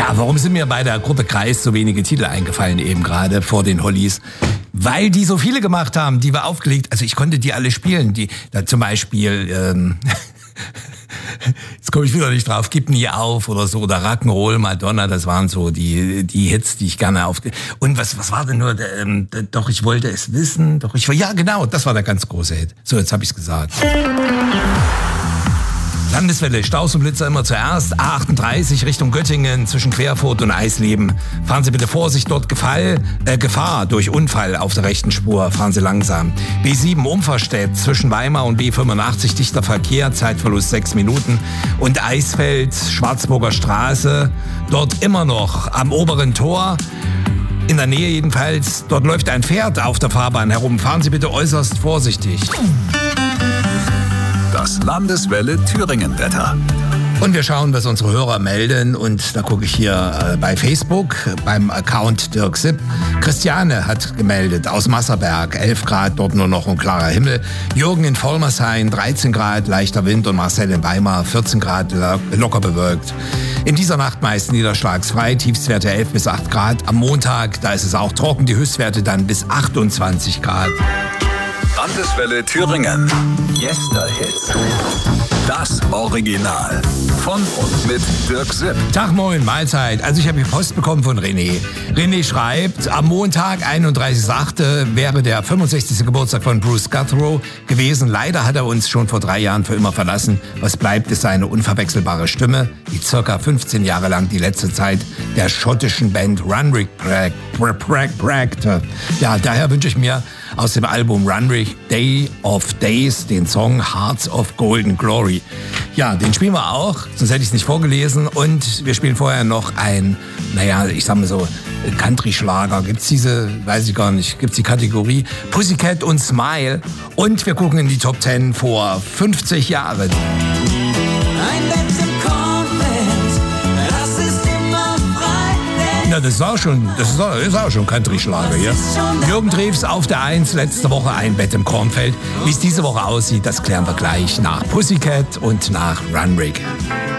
Ja, warum sind mir bei der Gruppe Kreis so wenige Titel eingefallen eben gerade vor den Hollies? Weil die so viele gemacht haben, die wir aufgelegt, also ich konnte die alle spielen, die da zum Beispiel, jetzt komme ich wieder nicht drauf, Gib nie auf oder so, oder Rock'n'Roll, Madonna, das waren so die Hits, die ich gerne und was war denn nur, doch ich wollte es wissen, ja genau, das war der ganz große Hit. So, jetzt habe ich's gesagt. Landeswelle, Staus und Blitzer immer zuerst. A38 Richtung Göttingen zwischen Querfurt und Eisleben. Fahren Sie bitte Vorsicht, dort Gefahr durch Unfall auf der rechten Spur. Fahren Sie langsam. B7 Umverstedt zwischen Weimar und B85 dichter Verkehr, Zeitverlust 6 Minuten. Und Eisfeld, Schwarzburger Straße, dort immer noch am oberen Tor. In der Nähe jedenfalls, dort läuft ein Pferd auf der Fahrbahn herum. Fahren Sie bitte äußerst vorsichtig. Das Landeswelle Thüringen-Wetter. Und wir schauen, was unsere Hörer melden. Und da gucke ich hier bei Facebook beim Account Dirk Sipp. Christiane hat gemeldet aus Masserberg, 11 Grad, dort nur noch ein klarer Himmel. Jürgen in Vollmershain, 13 Grad, leichter Wind. Und Marcel in Weimar, 14 Grad, locker bewölkt. In dieser Nacht meist niederschlagsfrei, Tiefstwerte 11 bis 8 Grad. Am Montag, da ist es auch trocken, die Höchstwerte dann bis 28 Grad. Landeswelle Thüringen. Yester-Hits. Das Original. Von und mit Dirk Sipp. Tag, moin, Mahlzeit. Also ich habe hier Post bekommen von René. René schreibt, am Montag, 31.8. wäre der 65. Geburtstag von Bruce Guthrie gewesen. Leider hat er uns schon vor 3 Jahren für immer verlassen. Was bleibt, ist seine unverwechselbare Stimme, die circa 15 Jahre lang die letzte Zeit der schottischen Band Runrig prägte. Ja, daher wünsche ich mir aus dem Album Runrig Day of Days den Song Hearts of Golden Glory. Ja, den spielen wir auch, sonst hätte ich es nicht vorgelesen. Und wir spielen vorher noch ein, ich sag mal so, Country-Schlager. Gibt's diese, weiß ich gar nicht, gibt's die Kategorie Pussycat und Smile. Und wir gucken in die Top 10 vor 50 Jahren. Ja, das ist auch schon Country-Schlager hier. Jürgen Drews auf der 1, letzte Woche ein Bett im Kornfeld. Wie es diese Woche aussieht, das klären wir gleich nach Pussycat und nach Runrig.